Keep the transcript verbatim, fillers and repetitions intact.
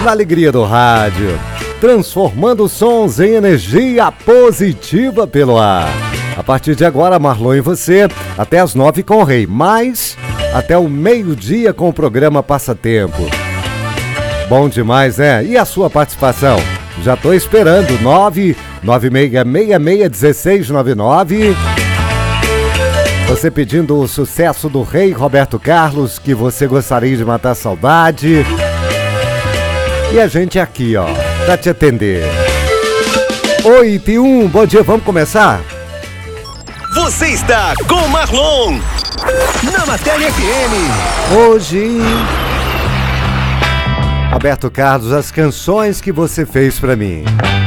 na alegria do rádio, transformando sons em energia positiva pelo ar. A partir de agora, Marlon e você, até as nove com o Rei, mais até o meio-dia com o programa Passatempo. Bom demais, né? E a sua participação? Já tô esperando, nove nove seis seis seis um seis nove nove. Você pedindo o sucesso do Rei Roberto Carlos, que você gostaria de matar a saudade. E a gente aqui, ó, pra te atender. oito e um, bom dia, vamos começar? Você está com Marlon na Matéria F M. Hoje, Roberto Carlos, as canções que você fez pra mim.